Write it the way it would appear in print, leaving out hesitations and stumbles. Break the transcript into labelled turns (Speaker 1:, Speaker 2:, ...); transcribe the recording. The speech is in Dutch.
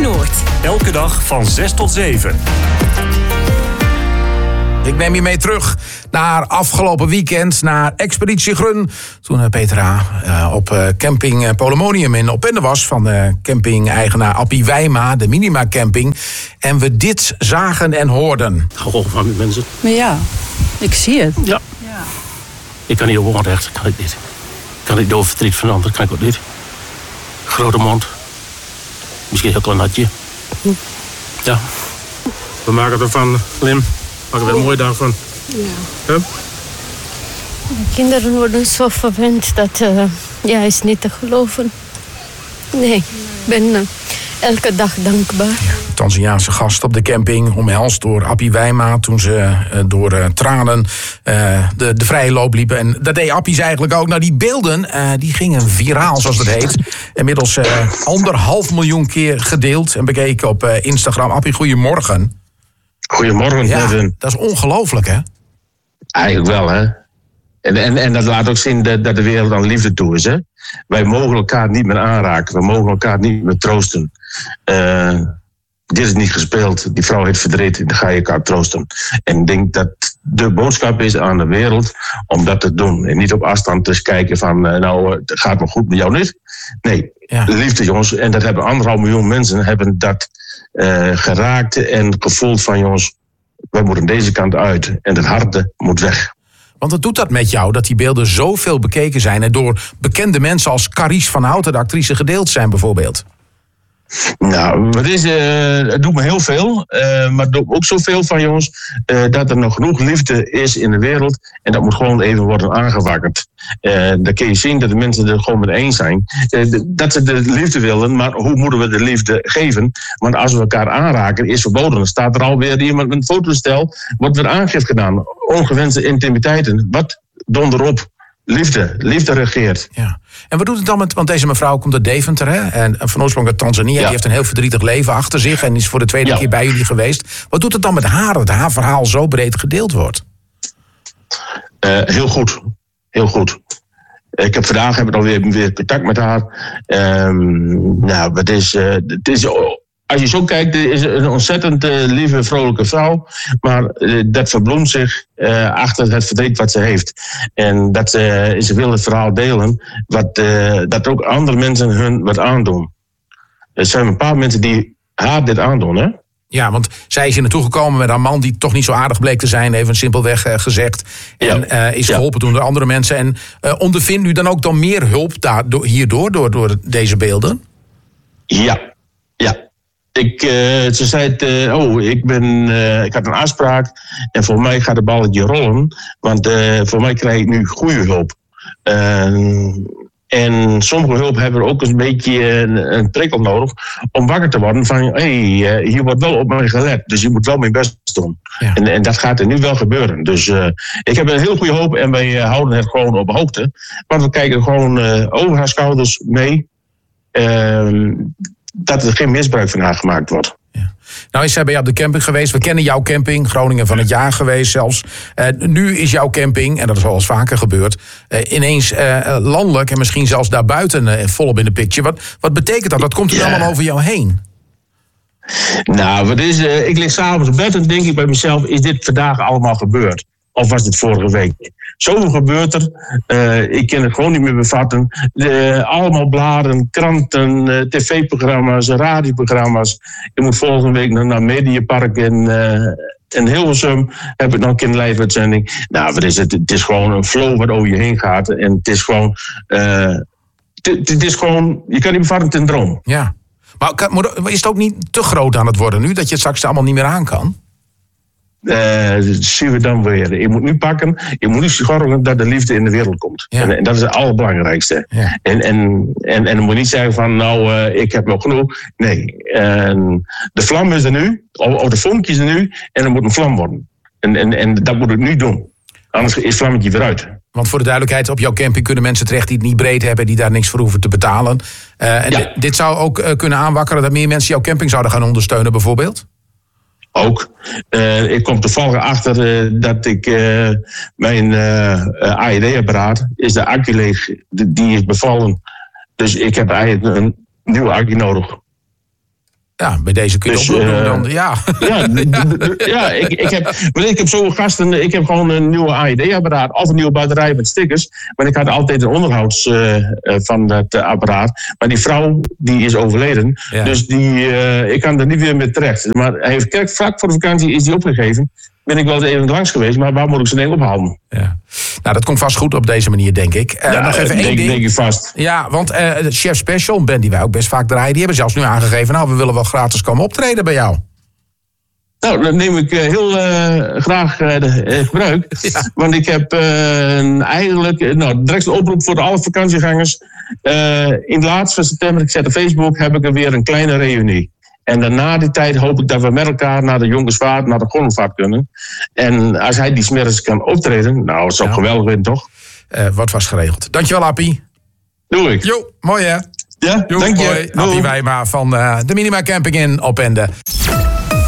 Speaker 1: Noord.
Speaker 2: Elke dag van 6 tot 7.
Speaker 3: Ik neem je mee terug naar afgelopen weekend, naar Expeditie Grun. Toen Peter A. op camping Polymonium in Opende was van camping-eigenaar Appie Wijma, de Minima Camping. En we dit zagen en hoorden.
Speaker 4: Gewoon van die mensen.
Speaker 5: Maar ja, ik zie het.
Speaker 4: Ja. Ik kan niet op onrecht, kan ik niet. Ik kan niet door verdriet van anderen, kan ik ook niet. Grote mond. Misschien een heel klein natje. Ja. We maken ervan, Lim. We maken er een mooie dag van.
Speaker 6: Ja.
Speaker 4: Huh?
Speaker 6: De kinderen worden zo verwend dat is niet te geloven. Nee, ik ben elke dag dankbaar.
Speaker 3: Ja, Tanzaniaanse gast op de camping, omhelst door Appie Wijma toen ze door tranen de vrije loop liepen. En dat deed Appie eigenlijk ook. Nou, die beelden die gingen viraal, zoals het heet. Inmiddels 1,5 miljoen keer gedeeld en bekeken op Instagram. Appie, goedemorgen.
Speaker 7: Goedemorgen,
Speaker 3: ja, dat is ongelooflijk, hè?
Speaker 7: Eigenlijk wel, hè? En dat laat ook zien dat de wereld aan liefde toe is, hè? Wij mogen elkaar niet meer aanraken. We mogen elkaar niet meer troosten. Dit is niet gespeeld. Die vrouw heeft verdriet. Dan ga je elkaar troosten. En ik denk dat de boodschap is aan de wereld om dat te doen. En niet op afstand te kijken van, het gaat me goed met jou niet. Nee, liefde, jongens. En dat hebben 1,5 miljoen mensen hebben dat geraakt en gevoeld van, jongens, wij moeten deze kant uit. En het harde moet weg.
Speaker 3: Want wat doet dat met jou, dat die beelden zoveel bekeken zijn en door bekende mensen als Carice van Houten, de actrice, gedeeld zijn bijvoorbeeld?
Speaker 7: Nou, het doet me heel veel. Maar het doet ook zoveel van, jongens, dat er nog genoeg liefde is in de wereld. En dat moet gewoon even worden aangewakkerd. Dan kun je zien dat de mensen er gewoon mee eens zijn. Dat ze de liefde willen, maar hoe moeten we de liefde geven? Want als we elkaar aanraken, is verboden. Dan staat er alweer iemand met een fotostel, wordt weer aangifte gedaan. Ongewenste intimiteiten. Wat donderop? Liefde regeert.
Speaker 3: Ja. En wat doet het dan met, want deze mevrouw komt uit Deventer, hè? En van oorsprong uit Tanzania. Die heeft een heel verdrietig leven achter zich en is voor de tweede keer bij jullie geweest. Wat doet het dan met haar, dat haar verhaal zo breed gedeeld wordt?
Speaker 7: Heel goed. Heel goed. Ik heb vandaag alweer contact met haar. Het is als je zo kijkt, is een ontzettend lieve, vrolijke vrouw. Maar dat verbloemt zich achter het verdriet wat ze heeft. En dat ze wil het verhaal delen, dat ook andere mensen hun wat aandoen. Er zijn een paar mensen die haar dit aandoen, hè?
Speaker 3: Ja, want zij is hier naartoe gekomen met haar man die toch niet zo aardig bleek te zijn, even simpelweg gezegd. En is geholpen door andere mensen. En ondervindt u dan ook meer hulp hierdoor, door deze beelden?
Speaker 7: Ja. Ze zei ik had een afspraak en voor mij gaat de balletje rollen. Want voor mij krijg ik nu goede hulp. En sommige hulp hebben ook een beetje een prikkel nodig om wakker te worden van, hier wordt wel op mij gelet, dus je moet wel mijn best doen. Ja. En dat gaat er nu wel gebeuren. Dus ik heb een heel goede hoop en wij houden het gewoon op hoogte. Want we kijken gewoon over haar schouders mee. Dat er geen misbruik van haar gemaakt wordt.
Speaker 3: Ja. Nou is zij bij jou op de camping geweest. We kennen jouw camping, Groningen van het jaar geweest zelfs. Nu is jouw camping, en dat is al eens vaker gebeurd, ineens landelijk en misschien zelfs daarbuiten volop in de picture. Wat betekent dat? Wat komt er allemaal over jou heen?
Speaker 7: Nou, ik lig s'avonds op bed en denk ik bij mezelf, is dit vandaag allemaal gebeurd? Of was dit vorige week? Zoveel gebeurt er. Ik kan het gewoon niet meer bevatten. Allemaal bladen, kranten, tv-programma's, radioprogramma's. Ik moet volgende week naar Mediapark en Hilversum. Heb ik nog een keer een live-uitzending. Nou, wat is het? Het is gewoon een flow wat over je heen gaat. En het is gewoon... Het is gewoon... Je kan niet bevatten, het is een droom.
Speaker 3: Ja. Maar is het ook niet te groot aan het worden nu? Dat je het straks allemaal niet meer aan kan?
Speaker 7: Zien we dan weer. Je moet nu pakken, je moet nu zorgen dat de liefde in de wereld komt. Ja. En dat is het allerbelangrijkste. Ja. En dan moet je niet zeggen van, ik heb nog genoeg. Nee, de vlam is er nu, of de vonkje is er nu, en er moet een vlam worden. En dat moet ik nu doen. Anders is het vlammetje weer uit.
Speaker 3: Want voor de duidelijkheid, op jouw camping kunnen mensen terecht die het niet breed hebben, die daar niks voor hoeven te betalen. Dit zou ook kunnen aanwakkeren dat meer mensen jouw camping zouden gaan ondersteunen bijvoorbeeld?
Speaker 7: Ook. Ik kom toevallig achter dat ik mijn AED-apparaat, is de accu leeg, die is bevallen. Dus ik heb eigenlijk een nieuwe accu nodig.
Speaker 3: Ja, bij deze kun je
Speaker 7: Dus,
Speaker 3: ook doen dan. Ja.
Speaker 7: Ik heb zo gasten. Ik heb gewoon een nieuwe AED-apparaat of een nieuwe batterij met stickers. Maar ik had altijd een onderhouds van dat apparaat. Maar die vrouw, die is overleden.
Speaker 3: Ja.
Speaker 7: Dus ik kan er niet weer mee terecht. Maar hij heeft vlak voor de vakantie is die opgegeven. Ben ik wel eens even langs geweest, maar waar moet ik ze ding ophalen?
Speaker 3: Ja. Nou, dat komt vast goed op deze manier, denk ik. Nog even één ding.
Speaker 7: Denk ik vast.
Speaker 3: Ja, want de Chef Special, een band die wij ook best vaak draaien, die hebben zelfs nu aangegeven, nou, we willen wel gratis komen optreden bij jou.
Speaker 7: Nou, dat neem ik heel graag gebruik.
Speaker 3: Ja.
Speaker 7: Want ik heb eigenlijk direct een oproep voor alle vakantiegangers. In de laatste van september, ik zet op Facebook, heb ik er weer een kleine reunie. En daarna die tijd hoop ik dat we met elkaar naar de Jongensvaart, naar de Gondelvaart kunnen. En als hij die 's middags kan optreden, nou, het zou geweldig zijn, toch?
Speaker 3: Wat was geregeld. Dankjewel, Appie.
Speaker 7: Doe ik.
Speaker 3: Jo, mooi hè?
Speaker 7: Ja,
Speaker 3: Jo,
Speaker 7: dank je.
Speaker 3: mooi. Appie Wijma van de Minima Camping in Opende.